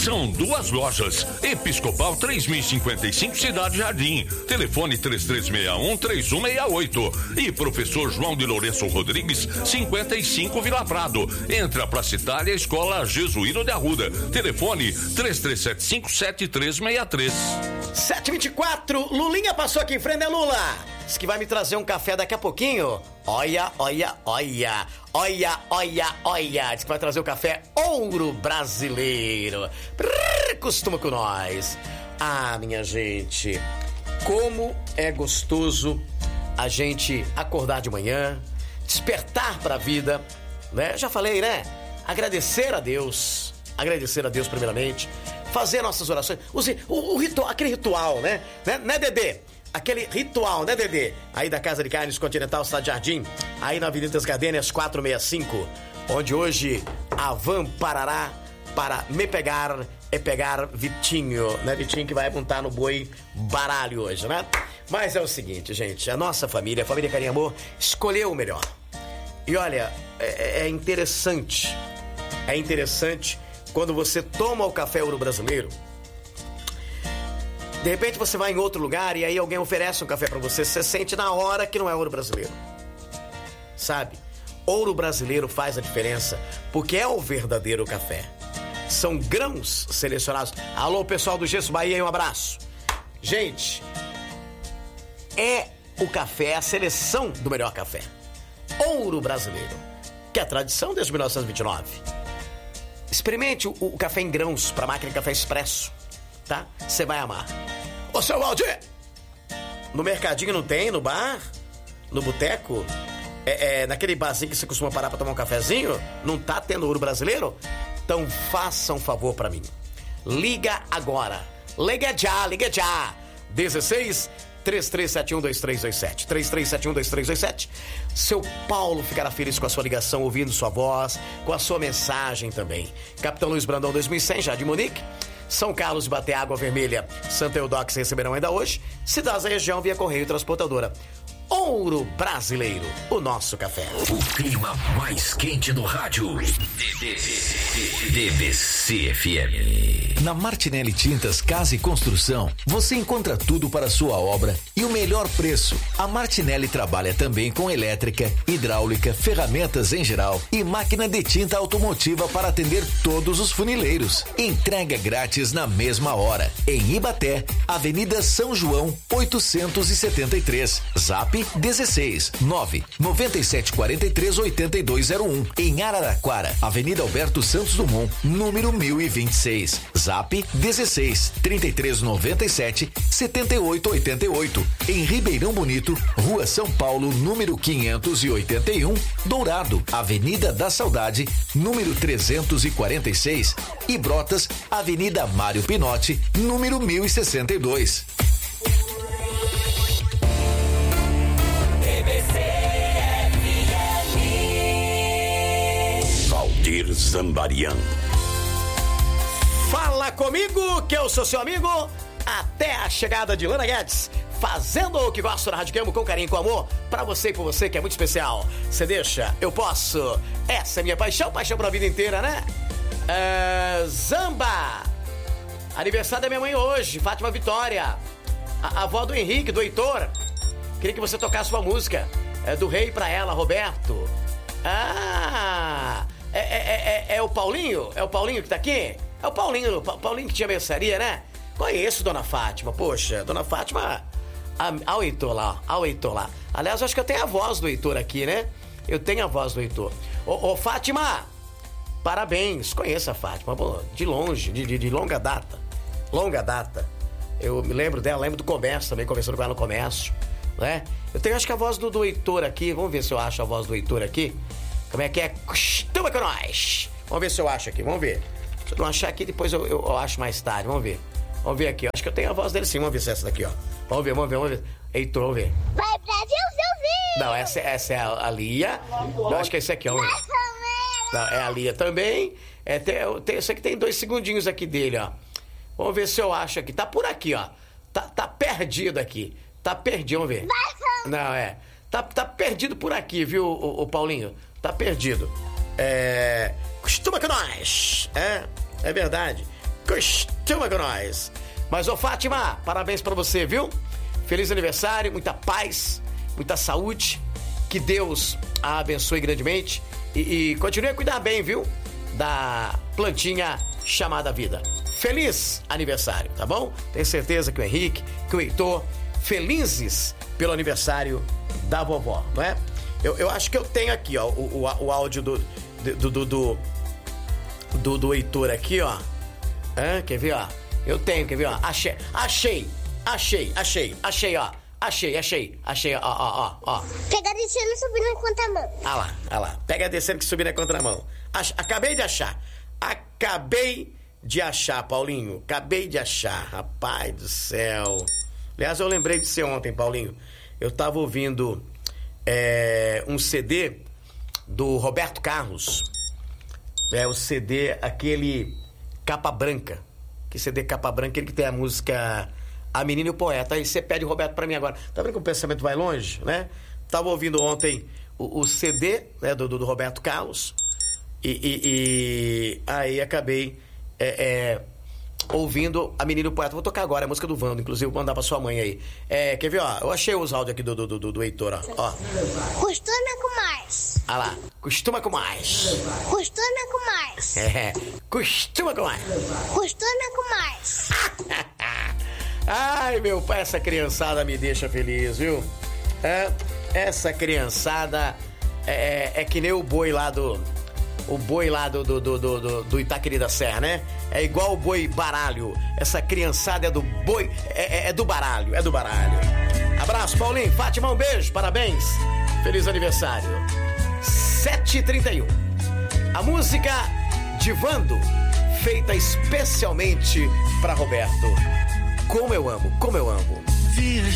São 2 lojas. Episcopal 3055, Cidade Jardim. Telefone 3361-3168. E Professor João de Lourenço Rodrigues, 55, Vila Prado. Entra pra Citália, Escola Jesuíno de Arruda. Telefone 3375-7363. 7h24, Lulinha passou aqui em frente, né, Lula? Diz que vai me trazer um café daqui a pouquinho. Olha. Diz que vai trazer o café Ouro Brasileiro. Costuma com nós. Ah, minha gente, como é gostoso a gente acordar de manhã, despertar pra vida, né? Já falei, né? Agradecer a Deus primeiramente, fazer nossas orações, o ritual, aquele ritual, né, Dedê? Aquele ritual, né, Dedê? Aí da Casa de Carnes Continental, Cidade Jardim, aí na Avenida das Gardênias 465, onde hoje a van parará para me pegar e pegar Vitinho, né, Vitinho que vai montar no boi baralho hoje, né? Mas é o seguinte, gente, a nossa família, a família Carinho e Amor, escolheu o melhor. E olha, é interessante quando você toma o café Ouro Brasileiro. De repente você vai em outro lugar e aí alguém oferece um café pra você, você sente na hora que não é Ouro Brasileiro. Sabe? Ouro Brasileiro faz a diferença, porque é o verdadeiro café. São grãos selecionados. Alô, pessoal do Gesso Bahia, um abraço. Gente, é o café, a seleção do melhor café. Ouro Brasileiro, que é a tradição desde 1929. Experimente o café em grãos para máquina de café expresso, tá? Você vai amar. Ô, seu Valdir, no mercadinho não tem, no bar, no boteco, naquele barzinho que você costuma parar para tomar um cafezinho, não tá tendo Ouro Brasileiro? Então faça um favor para mim. Liga agora. Liga já. 16 33712327. 33712327. Seu Paulo ficará feliz com a sua ligação, ouvindo sua voz, com a sua mensagem também. Capitão Luiz Brandão 2100, Jardim Munique. São Carlos, Baté, Água Vermelha, Santa Eudóxia receberão ainda hoje. Cidades da região via correio transportadora. Ouro Brasileiro, o nosso café. O clima mais quente do rádio. BBC FM. Na Martinelli Tintas Casa e Construção, você encontra tudo para a sua obra e o melhor preço. A Martinelli trabalha também com elétrica, hidráulica, ferramentas em geral e máquina de tinta automotiva para atender todos os funileiros. Entrega grátis na mesma hora. Em Ibaté, Avenida São João, 873. Zap 16 9 9743 8201. Em Araraquara, Avenida Alberto Santos Dumont, número 1026. Zap 16 3397 7888. Em Ribeirão Bonito, Rua São Paulo, número 581, Dourado, Avenida da Saudade, número 346. E Brotas, Avenida Mário Pinotti, número 1062. Valdir Zambarian. Fala comigo, que eu sou seu amigo, até a chegada de Lana Guedes, fazendo o que gosto na Rádio Gamo com carinho e com amor, pra você e por você, que é muito especial. Você deixa, eu posso, essa é minha paixão pra vida inteira, né? Zamba, aniversário da minha mãe hoje, Fátima Vitória, a avó do Henrique, do Heitor. Queria que você tocasse uma música do rei pra ela, Roberto. É o Paulinho? É o Paulinho que tá aqui? É o Paulinho que tinha mercearia, né? Conheço Dona Fátima, poxa, Dona Fátima. Ao Heitor lá. Aliás, eu acho que eu tenho a voz do Heitor aqui, né? Eu tenho a voz do Heitor. Ô, Fátima, parabéns, conheço a Fátima, pô, de longe, de longa data. Eu me lembro dela, lembro do comércio também, conversando com ela no comércio, né? Eu tenho, acho que a voz do Heitor aqui, vamos ver se eu acho a voz do Heitor aqui. Como é que é? Costuma com nós. Vamos ver se eu acho aqui, vamos ver. Se eu não achar aqui, depois eu acho mais tarde, vamos ver. Vamos ver aqui, acho que eu tenho a voz dele sim, vamos ver se é essa daqui, ó. Vamos ver. Heitor, vamos ver. Vai, Brasil, seu filho! Não, essa é a Lia. Não, acho que é esse aqui, ó. Não, é a Lia também. Esse aqui tem 2 segundinhos aqui dele, ó. Vamos ver se eu acho aqui. Tá por aqui, ó. Tá perdido aqui. Tá perdido, vamos ver. Não, Tá perdido por aqui, viu, o Paulinho? Tá perdido. Costuma com nós. É verdade. Costuma com nós. Mas, ô Fátima, parabéns pra você, viu? Feliz aniversário, muita paz, muita saúde. Que Deus a abençoe grandemente. E continue a cuidar bem, viu? Da plantinha chamada vida. Feliz aniversário, tá bom? Tenho certeza que o Henrique, que o Heitor, felizes pelo aniversário da vovó, não é? Eu acho que eu tenho aqui, ó, o áudio do Heitor aqui, ó. Quer ver, ó? Eu tenho, quer ver, ó? Achei, ó. Achei, ó. Pega descendo e subir na contramão. Ah lá. Pega descendo que subir na contramão. Acabei de achar, Paulinho. Acabei de achar, rapaz do céu. Aliás, eu lembrei de você ontem, Paulinho. Eu tava ouvindo um CD do Roberto Carlos. O CD, aquele Capa Branca. Que CD Capa Branca, ele que tem a música A Menina e o Poeta. Aí você pede o Roberto pra mim agora. Tá vendo que o pensamento vai longe, né? Tava ouvindo ontem o CD, né, do Roberto Carlos. E aí acabei ouvindo A Menina e o Poeta. Vou tocar agora, a música do Vando, inclusive vou mandar pra sua mãe aí. Quer ver, ó? Eu achei os áudios aqui do Heitor, ó. Costuma com mais. Ah lá, costuma com mais. Costuma com mais. Costuma com mais. Costuma com mais. Ai, meu pai, essa criançada me deixa feliz, viu? Essa criançada é que nem o boi lá do Itaqueri da Serra, né? É igual o boi baralho. Essa criançada é do boi, é do baralho. Abraço, Paulinho. Fátima, um beijo, parabéns. Feliz aniversário. 7h31. A música de Vando, feita especialmente pra Roberto. Como eu amo.